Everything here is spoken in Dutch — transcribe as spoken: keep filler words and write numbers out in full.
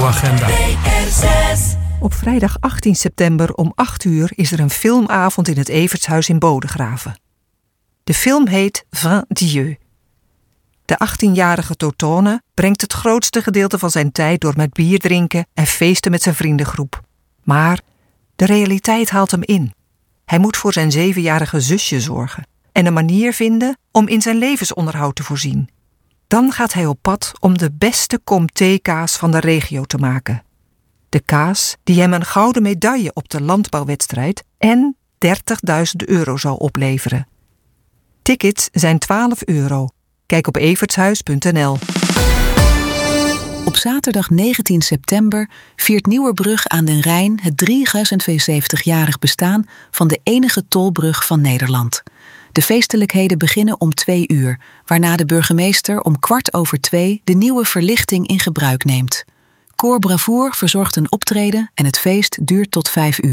radioagenda. Op vrijdag achttien september om acht uur is er een filmavond in het Evertshuis in Bodegraven. De film heet Vin Dieu. De achttienjarige Totone brengt het grootste gedeelte van zijn tijd door met bier drinken en feesten met zijn vriendengroep. Maar de realiteit haalt hem in. Hij moet voor zijn zevenjarige zusje zorgen en een manier vinden om in zijn levensonderhoud te voorzien. Dan gaat hij op pad om de beste comté-kaas van de regio te maken. De kaas die hem een gouden medaille op de landbouwwedstrijd en dertigduizend euro zal opleveren. Tickets zijn twaalf euro. Kijk op evertshuis punt n l. Op zaterdag negentien september viert Nieuwerbrug aan den Rijn het drieduizendzeventig-jarig bestaan van de enige tolbrug van Nederland. De feestelijkheden beginnen om twee uur, waarna de burgemeester om kwart over twee de nieuwe verlichting in gebruik neemt. Koor Bravoer verzorgt een optreden en het feest duurt tot vijf uur.